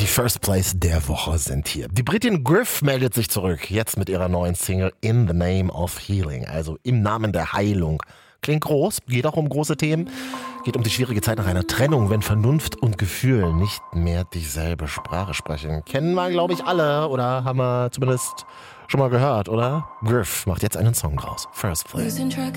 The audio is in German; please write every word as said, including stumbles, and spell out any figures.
First Place der Woche sind hier. Die Britin Griff meldet sich zurück, jetzt mit ihrer neuen Single In the Name of Healing, also im Namen der Heilung. Klingt groß, geht auch um große Themen, geht um die schwierige Zeit nach einer Trennung, wenn Vernunft und Gefühl nicht mehr dieselbe Sprache sprechen. Kennen wir, glaube ich, alle oder haben wir zumindest schon mal gehört, oder? Griff macht jetzt einen Song draus. First Place.